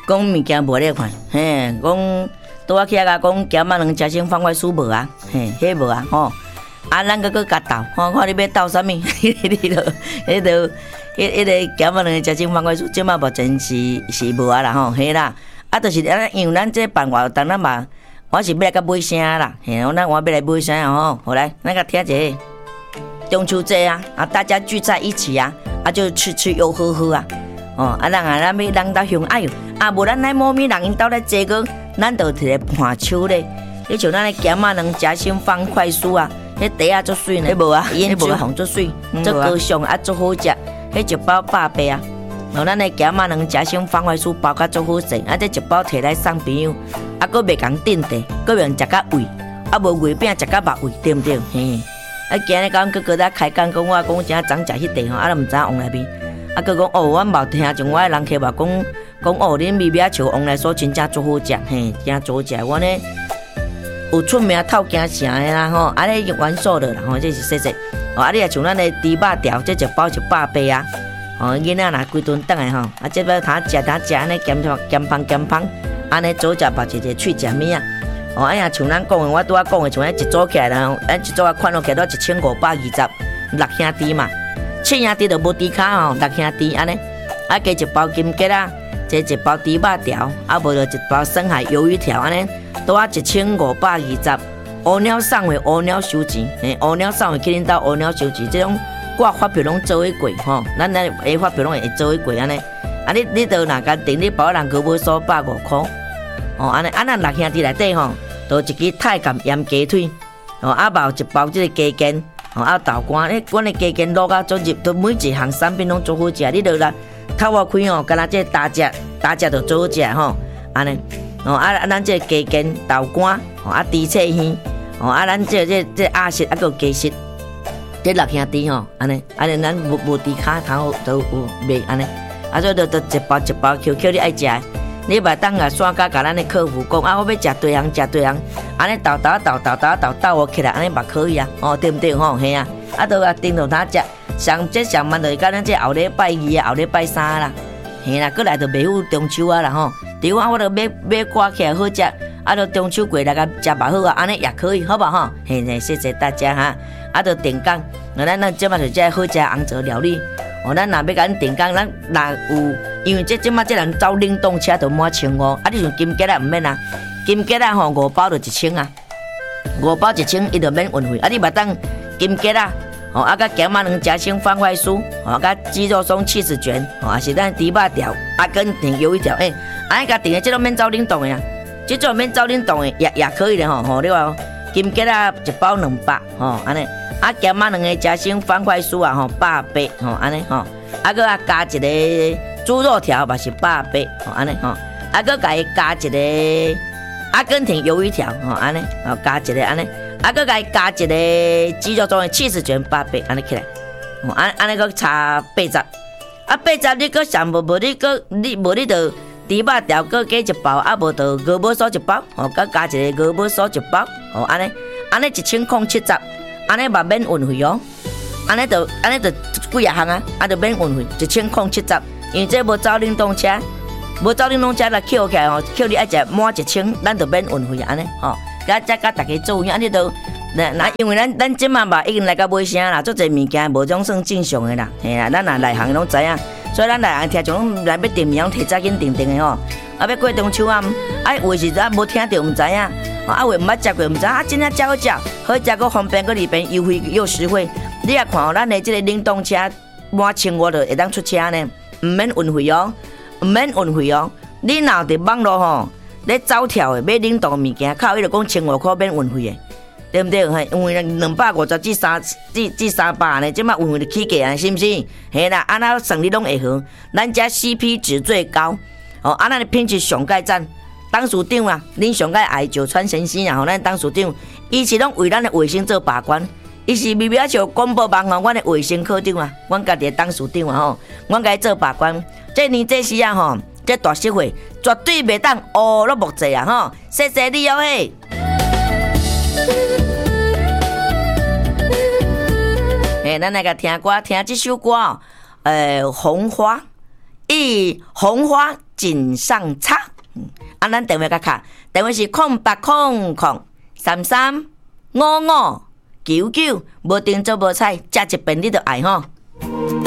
讲物件无咧看，嘿，讲拄仔起来讲咸仔两食成方块酥无啊，嘿，迄无啊，吼。啊，咱个甲斗，吼，看你要斗啥物，迄个咸仔两食成方块酥，即马目前是无啊啦，吼，嘿啦。啊，就是因为咱这办活动，咱嘛，我是要来甲买声啦，嘿，我要来买声吼，好来，咱甲听一下中秋节啊，大家聚在一起啊，就吃又喝啊。哦，咱要人到乡，哎哟，无咱来某咪人因兜来坐个，咱就摕来伴手咧。你像咱的咸仔两夹心方块酥啊，迄茶啊足水呢，无啊，胭脂红足水，足高尚啊，足好食。迄一包100啊，然后咱的咸仔两夹心方块酥包甲足好势，这一包摕来送朋友，佫袂共定地，佫袂食甲胃，无胃饼食甲肉胃，对毋对？嘿，今日讲佫在开讲，讲我讲真昨食迄地吼，都毋知往内边。佫讲哦，阮冇听从我的人客话讲哦，恁米饼树往来所真正足好食，嘿，真足好食。阮呢有出名透京城的啦吼，尼元素的啦吼，这是说说。哦，你也像咱的猪肉条，这一包100八啊。哦，囡仔若规顿等来吼，这要他食安尼咸芳，安尼左食把一个喙食物啊。哦，哎呀，像咱讲的，我拄仔讲的，像咱一组起来啦，咱一组啊款落起来都1520，6兄弟嘛。7兄弟就无猪脚吼，6兄弟安尼，加一包金桔啊，一包猪肉条，无就一包深海鱿鱼条安尼，拄啊1520。乌鸟送的乌鸟收钱，乌鸟送的去恁兜乌鸟收钱，这种我发票拢做过吼，咱下发票拢会做过安尼。你就若甲订，你包人去买数150块，哦安尼，咱6兄弟内底吼，就一支太监腌鸡腿，哦嘛有一包这个鸡肩。哦，豆干，阮的鸡肩卤啊，足入，都每一项产品拢足好食。你著来透我开哦，敢若这大只就足好食吼，安尼。哦，咱这鸡肩豆干，哦猪翅耳，哦咱这鸭舌，佫有鸡舌，这6兄弟吼，安尼，咱无猪脚头都有卖安尼，所以就一包，QQ 你爱食。你袂当啊，线甲咱的客户讲我要食对行，安尼豆起来，安尼嘛可以啊，哦对毋对吼？嘿啊，都订到他食，上慢就是咱这后礼拜2啊，后礼拜3啦，嘿啦，过来就袂赴中秋啊啦吼。对我就要挂起来好食，就中秋过来甲食嘛好啊，安尼也可以，好不好？嘿，谢谢大家哈，就定岗，咱即马就这好食红枣料理。哦，咱若要甲恁定岗，咱若有，因为即马人走冷冻车就满1500，你像金桔啊毋免啊，金桔啊吼5包就1000啊，5包1000伊就免运费，你嘛当金桔啊，甲咸仔两夹心方块酥，甲鸡肉松起司卷，也是咱猪肉条，跟订鱿鱼条，安尼甲订的这都免走冷冻的啊，这种免走冷冻的也可以的吼，你话金桔啊一包200，安尼。咸仔两个夹心方块酥啊，180，安尼佫加一个猪肉条嘛是180，安尼佫加一个阿根廷鱿鱼条，安尼加一个安尼，佫加一个鸡肉中的起司卷180，安尼起来，安尼佫差80，你佫上无你就猪肉条佫加一包，无就鹅母酥一包，佫加一个鹅母酥一包，安尼1070。安尼嘛免运费哦，安尼就几啊项啊，就免运费1070，因为这无走冷冻车，来扣起来吼，扣你爱食满1000，咱就免运费安尼吼，甲大家做样，安尼都因为咱即马嘛已经来到尾声啦，足侪物件无种算正常的啦，嘿啦，咱内行拢知影，所以咱内行听众拢来要订名，摕早紧订的吼，要过中秋啊，话是无听到毋知影。话毋捌食过，毋知真正真好食，好食佫方便佫利便，优惠又实惠。你也看咱的这个冷冻车满1500就会当出车呢，毋免运费哦，你若伫网络吼，咧走跳的买冷冻物件，靠伊就讲1500块免运费的，对毋对？因为250至300呢，即马运费就起价啊，是毋是？嘿啦，安那算你拢会好，咱家 CP 值最高，安那的品质上盖赞。董事长啊，恁上爱爱石川先生啊，咱董事长，伊是拢为咱的卫生做把关，伊是微微小公布网阮的卫生科长啊，阮家己的董事长啊吼，阮家做把关。这年这时啊吼，这大社会绝对袂当乌落木济啊吼，谢谢你哦嘿。咱来个听歌，听这首歌哦，红花锦上插。咱电话甲卡，电话是0800335599，无定做无彩，食一遍你就爱吼。